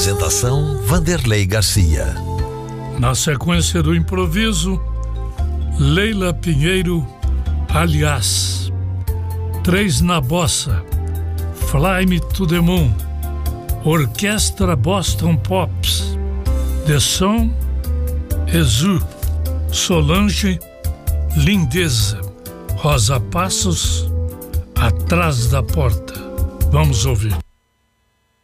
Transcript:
Apresentação: Vanderlei Garcia. Na sequência do improviso, Leila Pinheiro, aliás, 3 na Bossa, Fly Me to the Moon, Orquestra Boston Pops, The Som, Exu, Solange, Lindeza, Rosa Passos, Atrás da Porta. Vamos ouvir.